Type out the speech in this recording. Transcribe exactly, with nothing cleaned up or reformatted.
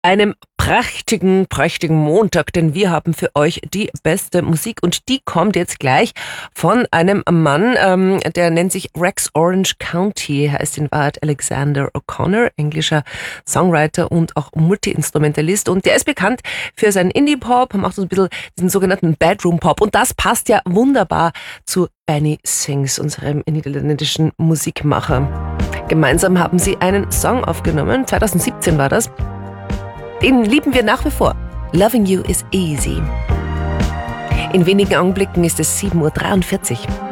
Einem prächtigen, prächtigen Montag, denn wir haben für euch die beste Musik und die kommt jetzt gleich von einem Mann, ähm, der nennt sich Rex Orange County, heißt in Wahrheit Alexander O'Connor, englischer Songwriter und auch Multi-Instrumentalist, und der ist bekannt für seinen Indie-Pop, macht so ein bisschen diesen sogenannten Bedroom-Pop, und das passt ja wunderbar zu Benny Sings, unserem niederländischen Musikmacher. Gemeinsam haben sie einen Song aufgenommen, zwanzig siebzehn war das. Den lieben wir nach wie vor. Loving You is Easy. In wenigen Augenblicken ist es sieben Uhr dreiundvierzig.